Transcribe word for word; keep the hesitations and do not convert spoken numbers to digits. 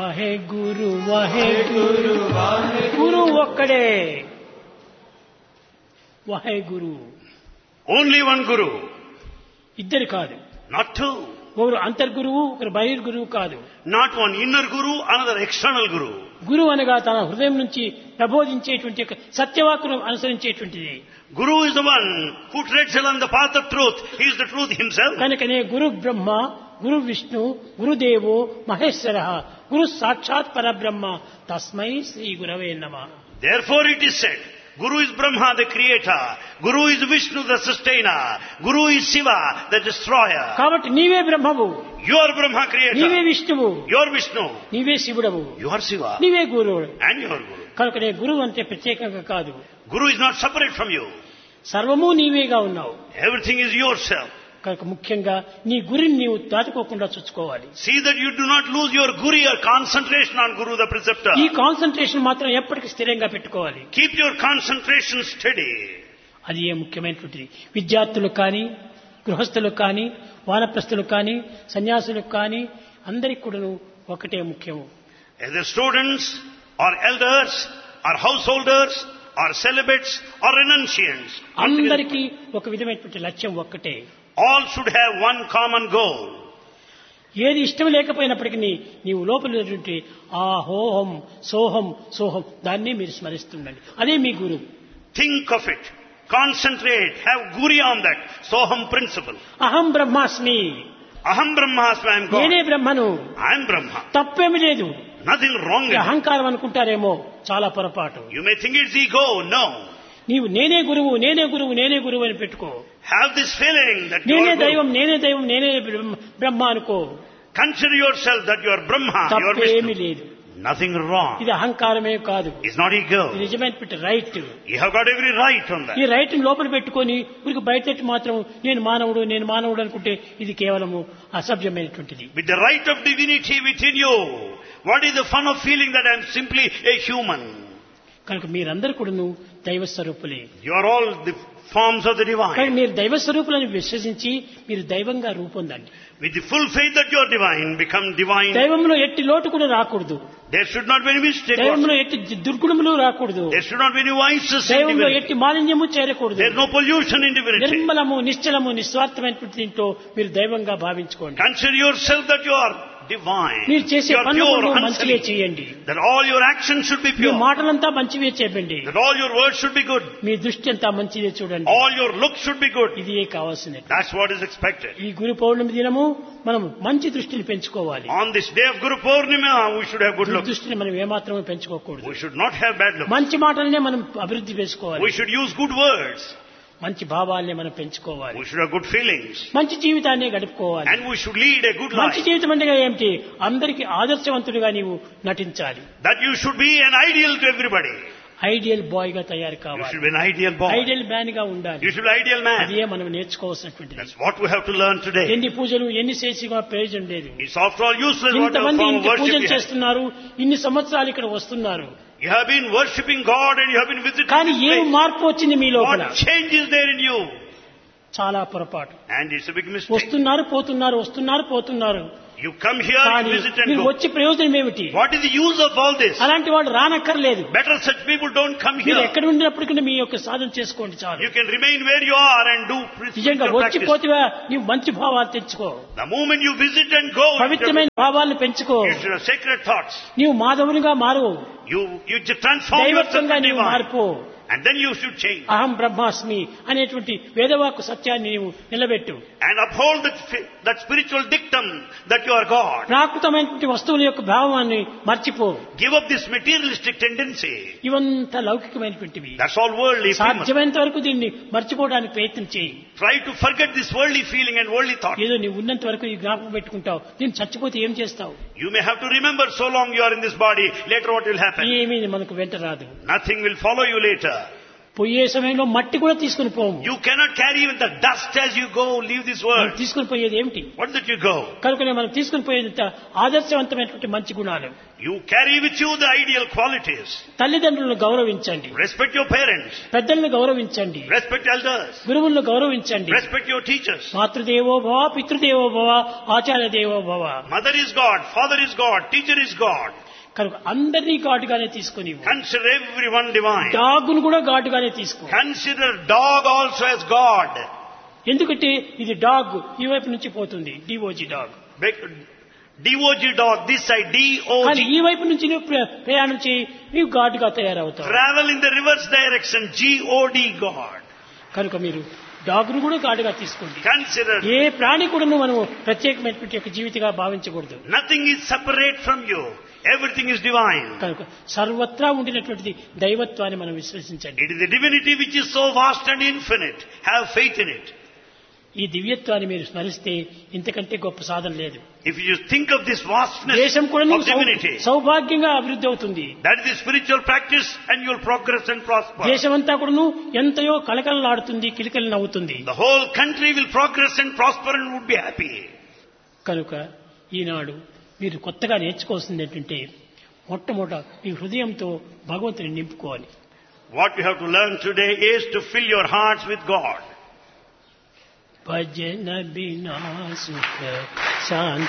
వాహే గురు వాహే గురు వాహే గురు ఒక్కడే వాహే గురు Only one Guru, ఇద్దరు కాదు not two. ఒకరు అంతర్గురువు ఒకరు బహిర్గురువు కాదు Not one inner Guru, another external Guru. గురువు అనగా తన హృదయం నుంచి ప్రబోధించేటువంటి ఒక సత్యవాక్కును అనుసరించేటువంటిది. Guru is the one who treads along the path of truth. He is the truth himself. కనుకనే గురు బ్రహ్మ గురు విష్ణు గురుదేవో మహేశ్వర గురు సాక్షాత్ పరబ్రహ్మ తస్మై శ్రీ గురవే నమః. Therefore it is said, Guru is Brahma, the creator. Guru is Vishnu, the sustainer. Guru is Shiva, the destroyer. కాబట్టి నీవే బ్రహ్మవు, You are Brahma నీవే creator. విష్ణువు, You are Vishnu. నీవే శివుడవు, You are Shiva. నీవే గురువు. And you are Guru. కనుకనే గురువు అంటే ప్రత్యేకంగా కాదు, Guru is not separate from you. సర్వము నీవేగా ఉన్నావు. Everything is yourself. కనుక ముఖ్యంగా నీ గురిని నీవు దాటుకోకుండా చూసుకోవాలి. See that you do not lose your Guru, your concentration on Guru, the preceptor. ఈ కాన్సన్ట్రేషన్ మాత్రం ఎప్పటికీ స్థిరంగా పెట్టుకోవాలి. Keep your concentration steady. అది ఏ ముఖ్యమైనటువంటిది. విద్యార్థులకు కానీ గృహస్థులకు కానీ వానప్రస్థులకు కానీ సన్యాసులకు కానీ అందరికి కూడాను ఒకటే ముఖ్యము. Either students or elders or householders or celibates or renunciants, అందరికీ ఒక విధమైనటువంటి లక్ష్యం ఒక్కటే. all should have one common goal. ఏది ఇష్టం లేకపోయినప్పటికీ నీవు లోపల ఆ హోహం సోహం సోహం దాన్ని మీరు స్మరిస్తుండండి. అదే మీ గురువు. Think of it. Concentrate. Have Guri on that. Soham principle. అహం బ్రహ్మాస్మి, Aham Brahmasmi, I am నేనే God. బ్రహ్మను. I am Brahma. తప్పేమి లేదు. Nothing wrong in it. అహంకారం అనుకుంటారేమో, చాలా పొరపాటు. You may think it's ego. No. నీవు నేనే గురువు నేనే గురువు నేనే గురువు అని పెట్టుకో. Have this feeling that you నేనే are Guru. దైవం నేనే దైవం నేనే బ్రహ్మ- బ్రహ్మ అనుకో. Consider yourself that you are Brahma, you are తప్పేమీ Vishnu. లేదు. Nothing wrong. ఇది అహంకారమే కాదు, It's not ego. ఇది నిజమైనటువంటి right. You have got every right on ఈ that. రైట్ లోపల పెట్టుకొని ఊరికి బయటెట్టి మాత్రం నేను మానవుడు నేను మానవుడు అనుకుంటే ఇది కేవలము అసభ్యమైనటువంటిది. With the right of divinity within you, what is the fun of feeling that I am simply a human? కనుక మీరందరూ కూడాను దైవ స్వరూపులే. You are all the forms of the కానీ divine. మీరు దైవ స్వరూపులని విశ్వసించి మీరు దైవంగా రూపొందండి. With the full faith that you are divine, become divine. దైవంలో ఎట్టి లోటు కూడా రాకూడదు. There should not be any mistake. దైవంలో ఎట్టి దుర్గుణములు రాకూడదు. There should not be any vices in దైవంలో divinity. ఎట్టి మాలిన్యము చేరకూడదు. There is no pollution in divinity. నిర్మలము నిశ్చలము నిస్వార్థమైనటువంటి దీంట్లో మీరు దైవంగా భావించుకోండి. Consider yourself that you are divine. మీరు చేసే You are పనులు pure, మంచివే unsullied. చేయండి. That all your actions should be me pure. మాటలంతా మంచివే చెప్పండి. That all your words should be good. మీ దృష్టి అంతా మంచిదే చూడండి. All your looks should be good. ఇది ఏ కావాల్సినది. That's what is expected. ఈ గురు పౌర్ణమి దినము మనం మంచి దృష్టిని పెంచుకోవాలి. On this day of Guru Purnima, we should have good looks. దృష్టిని మనం ఏమాత్రమే పెంచుకోకూడదు. We should not have bad looks. మంచి మాటలనే మనం అభివృద్ధి చేసుకోవాలి. We should use good words. మంచి భావాల్ని మనం పెంచుకోవాలి. We should have good feelings. మంచి జీవితాన్ని గడుపుకోవాలి. And we should lead a good మంచి life. జీవితం అంటే ఏమిటి? అందరికీ ఆదర్శవంతుడిగా నీవు నటించాలి. That you should be an ideal to everybody. Ideal bye గా తయారు You కావాలి. should be an ideal boy. Ideal man గా ఉండాలి. You should be an ideal man. అదే మనం నేర్చుకోవాల్సినటువంటిది. That's what we have to learn today. ఎన్ని పూజలు ఎన్ని చేసినా ప్రయోజనం లేదు. It's after all useless what ఇంతమంది form of ఇంత worship పూజలు you have. చేస్తున్నారు, ఇన్ని సంవత్సరాలు ఇక్కడ వస్తున్నారు, You have been worshipping God and you have been visiting కానీ this ఏం place. మార్పు వచ్చింది మీ లోపల? What change is there in you? చాలా పొరపాటు. And it's a big mistake. వస్తున్నారు పోతున్నారు వస్తున్నారు పోతున్నారు, You come here, కానీ you visit and మీరు go. వచ్చే ప్రయోజనం ఏమిటి? What is the use of all this? అలాంటి వాళ్ళు రానక్కర్లేదు. Better such people don't come మీరు here. ఎక్కడ ఉండినప్పటికీ మీ యొక్క సాధన చేసుకోండి చాలు. You can remain where you are and do నిజంగా spiritual practice. వచ్చిపోతివా నీవు మంచి భావాలు తెచ్చుకో, The moment you visit and go, you should పవిత్రమైన భావాలను పెంచుకో, have sacred thoughts. నీవు మాధవునిగా మారు, You, you just transform yourself దైవత్వంగా to నీవు divine. మార్పు. And then you should change. అహం బ్రహ్మాస్మి అనేటువంటి వేదవాక్కు సత్యాన్ని నీవు నిలబెట్టు. And uphold that, fi- that spiritual dictum that you are God. ప్రాకృతమైనటువంటి వస్తువుల యొక్క భావాన్ని మర్చిపో. Give up this materialistic tendency. ఇవంతా లౌకికమైనటువంటివి. That's all worldly. Feeling. సాధ్యమైనంత వరకు దీన్ని మర్చిపోవడానికి ప్రయత్నం చేయి. Try to forget this worldly feeling and worldly thought. ఏదో నీవు ఉన్నంత వరకు ఈ జ్ఞాపకం పెట్టుకుంటావు, నేను చచ్చిపోతే ఏం చేస్తావు? You may have to remember so long you are in this body, later what will happen? ఏమీ మనకు వెంట రాదు. Nothing will follow you later. పోయే సమయంలో మట్టి కూడా తీసుకుని పోము. You cannot carry even the dust as you go, leave this మనం world. తీసుకుని పోయేది ఏమిటి? What did you go? కనుకనే మనం తీసుకుని పోయేది ఆదర్శవంతమైనటువంటి మంచి గుణాలు. You carry with you the ideal qualities. తల్లిదండ్రులను గౌరవించండి, Respect your parents. పెద్దలను గౌరవించండి, Respect elders. గురువులను గౌరవించండి. Respect your teachers. మాతృదేవో భవ, పితృదేవో భవ, ఆచార్య దేవో భవ. Mother is God, father is God, teacher is God. కనుక అందరినీ ఘాటుగానే తీసుకుని, Consider everyone divine. డాగును కూడా ఘాటుగానే తీసుకో. Consider dog also as God. ఎందుకంటే ఇది డాగ్ ఈ వైపు నుంచి పోతుంది, DOJ dog. D O G dog, this side, D O కానీ G. ఈ వైపు నుంచి నువ్వు ప్ర- ప్రయాణం చేయి, నీవు ఘాటుగా తయారవుతావు. Travel in the reverse direction, G O D God. కనుక మీరు డాగ్ను కూడా ఘాటుగా తీసుకోండి. Consider ఏ ప్రాణి కూడా మనం ప్రత్యేకమైనటువంటి యొక్క జీవితంగా భావించకూడదు. nothing is separate from you. Everything is divine. కనుక సర్వత్రా ఉండినటువంటిది దైవత్వాన్ని మనం విశ్వసించండి. It is the divinity which is so vast and infinite. Have faith in it. ఈ దివ్యత్వాన్ని మీరు స్మరిస్తే ఇంతకంటే గొప్ప సాధన లేదు. If you think of this vastness దేశం కూడా of నీకు సౌ- divinity, సౌభాగ్యంగా అభివృద్ధి అవుతుంది. that is the spiritual practice and you will progress and prosper. దేశమంతా కూడాను ఎంతయో కలకలలాడుతుంది, కిలకలు నవ్వుతుంది. The whole country will progress and prosper and would be happy. కనుక ఈనాడు మీరు కొత్తగా నేర్చుకోవాల్సింది ఏంటంటే మొట్టమొదట మీ హృదయంతో భగవంతుని నింపుకోవాలి. What you have to learn today is to fill your hearts with God. భజన బినా సుఖ శాంతి